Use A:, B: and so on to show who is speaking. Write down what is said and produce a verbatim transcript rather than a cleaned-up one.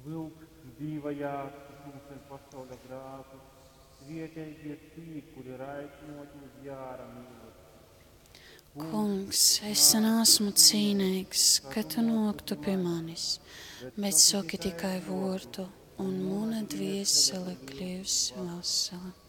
A: Vilk dīvajās, kas mums ir pasaules grātu, svietēji ir tī, kuri raitņoti uz jāra mīlestību.
B: Kungs, es nesmu cīnīgs, ka tu noktu pie manis, bet saki tikai vārdu, un mana dviesele kļūs vesela.